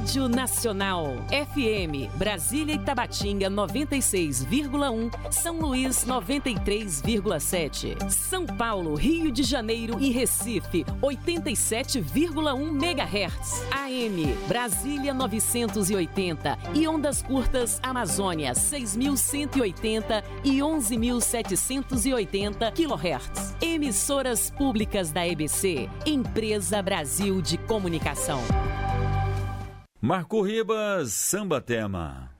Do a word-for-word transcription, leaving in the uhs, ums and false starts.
Rádio Nacional. F M, Brasília e Tabatinga noventa e seis vírgula um, São Luís noventa e três vírgula sete. São Paulo, Rio de Janeiro e Recife oitenta e sete vírgula um megahertz. A M, Brasília novecentos e oitenta e ondas curtas Amazônia seis mil cento e oitenta e onze mil setecentos e oitenta quilohertz. Emissoras públicas da E B C, Empresa Brasil de Comunicação. Marco Ribas, Samba Tema.